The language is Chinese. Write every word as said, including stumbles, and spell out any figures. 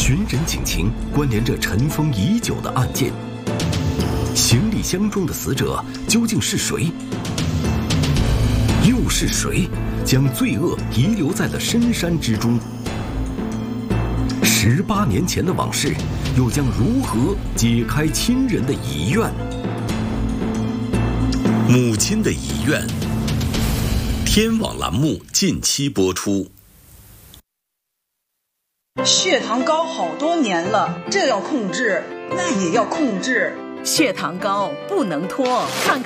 寻人警情关联着尘封已久的案件，行李箱中的死者究竟是谁？又是谁将罪恶遗留在了深山之中？十八年前的往事，又将如何解开亲人的遗愿？母亲的遗愿。天网栏目近期播出。 血糖高好多年了，这要控制，那也要控制。 血糖高不能拖，看看。